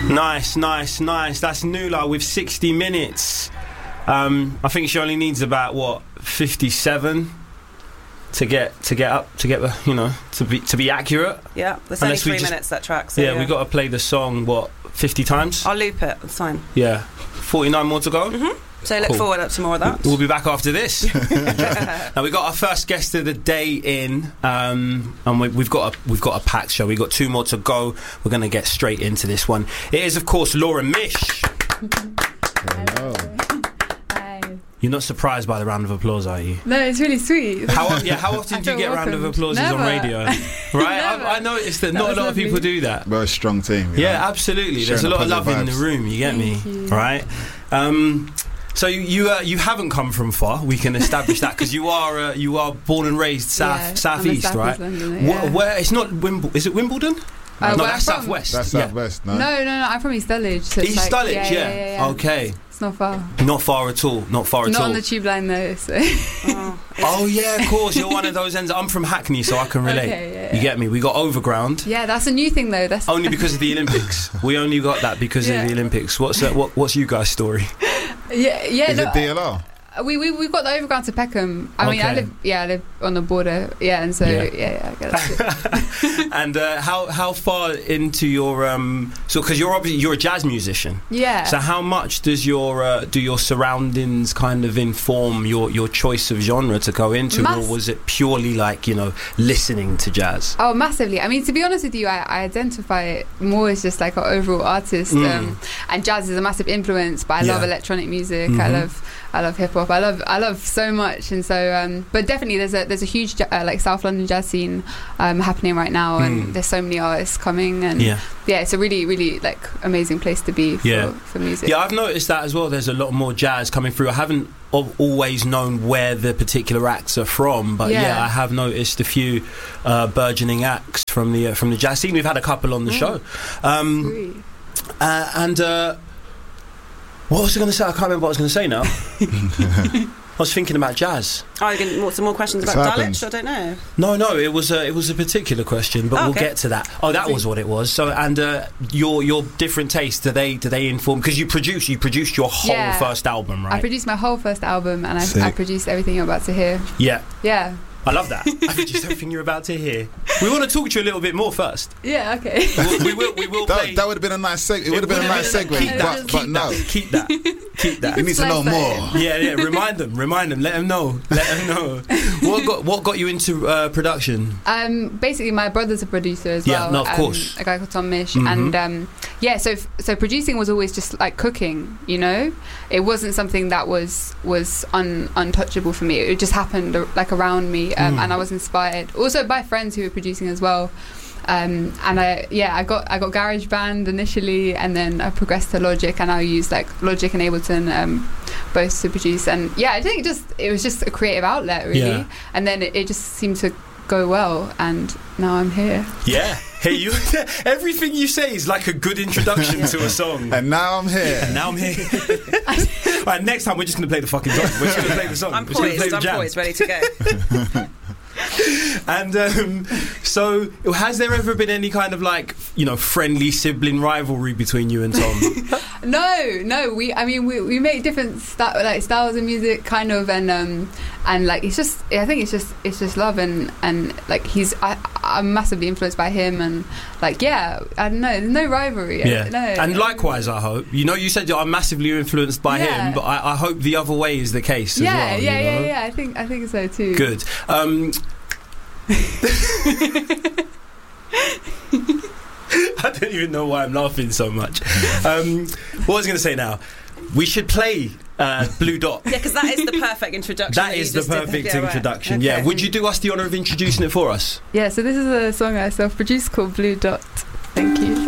Nice. That's Nula with 60 minutes. I think she only needs about 57 to get up to be accurate. Yeah, there's only 3 minutes that track. So we got to play the song 50 times. I'll loop it. That's fine. Yeah, 49 more to go. So look forward up to more of that. We'll be back after this. Now we got our first guest of the day in, and we've got a packed show. We've got 2 more to go. We're going to get straight into this one. It is, of course, Laura Mish. Hello. Hi. You're not surprised by the round of applause, are you? No, it's really sweet. How often do you get round of applause on radio? Right? I noticed that not a lot of people do that. We're a strong team. Yeah, absolutely. There's a lot of love in the room. You get me, right? So you haven't come from far. We can establish that because you are born and raised southeast, right? Londoner, where it's not Wimbledon? Is it Wimbledon? No, that's southwest. That's southwest. No, I'm from East Dulwich. So East Dulwich, yeah. Okay. It's not far. Not far at all. Not on the tube line though. So. Oh yeah, of course. You're one of those ends. I'm from Hackney, so I can relate. Okay, you get me? We got Overground. Yeah, that's a new thing though. That's only because of the Olympics. We only got that because of the Olympics. What's you guys' story? Yeah. Is it DLR? We got the Overground to Peckham. I mean, I live on the border. Yeah, and so I get it. And how far into your because you're a jazz musician. Yeah. So how much does your surroundings kind of inform your choice of genre to go into, or was it purely like listening to jazz? Oh, massively. I mean, to be honest with you, I identify it more as just like an overall artist, and jazz is a massive influence. But I love electronic music. I love hip hop. I love so much, and so but definitely there's a huge like South London jazz scene happening right now, and there's so many artists coming, and it's a really really like amazing place to be for music. Yeah, I've noticed that as well. There's a lot more jazz coming through. I haven't always known where the particular acts are from, but I have noticed a few burgeoning acts from the jazz scene. We've had a couple on the show, and. What was I going to say? I can't remember what I was going to say now. I was thinking about jazz. Oh, you're going to some more questions about Dulwich? I don't know. No. It was a particular question, but we'll get to that. Oh, that was what it was. So, and your different tastes, do they inform? Because you produced your whole first album, right? I produced my whole first album, and I produced everything you're about to hear. Yeah. I love that. I produced everything you're about to hear. We want to talk to you a little bit more first. Yeah, okay. We will play. That would have been a nice segue. It would have been a nice segue, but no. Keep that. You need to know more. Yeah. Remind them. Let them know. What got you into production? Basically, my brother's a producer as well. Yeah, no, of course. A guy called Tom Mish, and so producing was always just like cooking. It wasn't something that was untouchable for me. It just happened like around me. And I was inspired also by friends who were producing as well, and I got GarageBand initially, and then I progressed to Logic, and I used like Logic and Ableton both to produce, and I think it was just a creative outlet really, and then it just seemed to go well, and now I'm here. Yeah. Hey, you! Everything you say is like a good introduction to a song. And now I'm here. Right, next time we're just going to play the fucking song. We're just going to play the song. I'm poised, ready to go. And so, has there ever been any kind of like friendly sibling rivalry between you and Tom? No. We make different styles of music, kind of, and like I think it's just love, and like I'm massively influenced by him, and like I don't know, there's no rivalry. No. And likewise, I hope you said I'm massively influenced by him, but I hope the other way is the case as well. Yeah. I think so too. Good. I don't even know why I'm laughing so much. What was I going to say now? We should play Blue Dot. Yeah, because that is the perfect introduction. That is the perfect introduction. Right. Okay. Yeah. Would you do us the honour of introducing it for us? Yeah, so this is a song I self-produced called Blue Dot. Thank you.